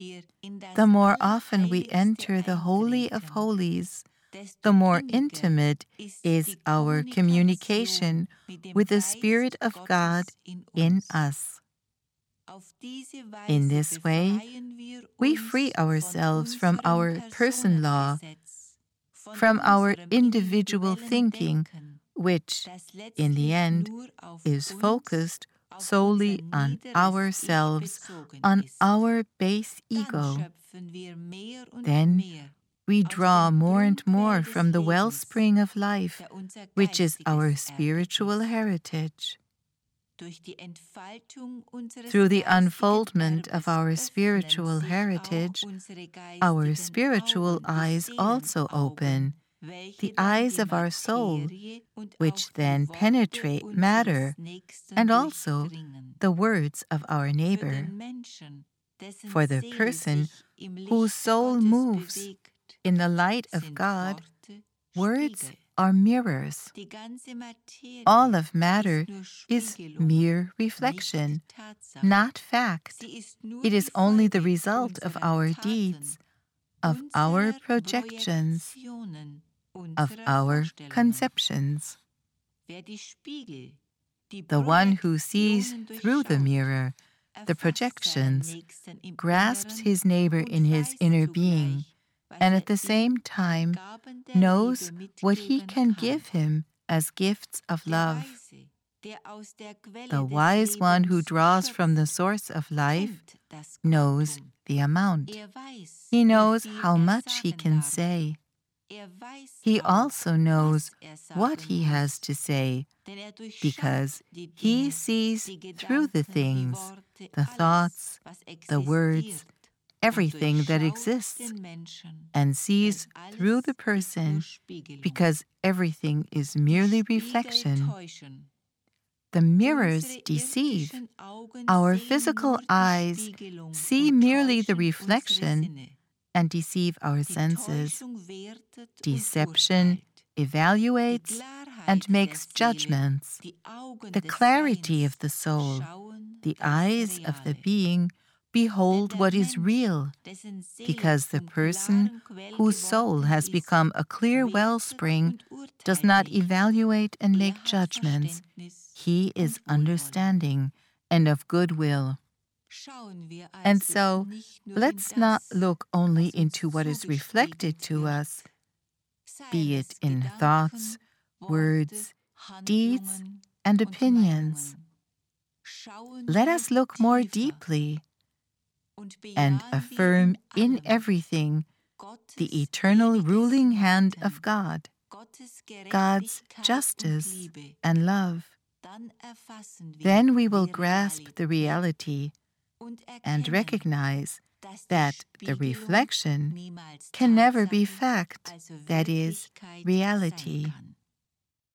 The more often we enter the Holy of Holies, the more intimate is our communication with the Spirit of God in us. In this way, we free ourselves from our person law, from our individual thinking, which, in the end, is focused solely on ourselves, on our base ego. Then we draw more and more from the wellspring of life, which is our spiritual heritage. Through the unfoldment of our spiritual heritage, our spiritual eyes also open, the eyes of our soul, which then penetrate matter, and also the words of our neighbor. For the person whose soul moves in the light of God, words are mirrors. All of matter is mere reflection, not fact. It is only the result of our deeds, of our projections, of our conceptions. The one who sees through the mirror, the projections, grasps his neighbor in his inner being, and at the same time knows what he can give him as gifts of love. The wise one who draws from the source of life knows the amount. He knows how much he can say. He also knows what he has to say, because he sees through the things, the thoughts, the words, everything that exists, and sees through the person, because everything is merely reflection. The mirrors deceive. Our physical eyes see merely the reflection and deceive our senses. Deception evaluates and makes judgments. The clarity of the soul, the eyes of the being, behold what is real, because the person whose soul has become a clear wellspring does not evaluate and make judgments. He is understanding and of good will. And so, let's not look only into what is reflected to us, be it in thoughts, words, deeds, and opinions. Let us look more deeply and affirm in everything the eternal ruling hand of God, God's justice and love. Then we will grasp the reality and recognize that the reflection can never be fact, that is, reality.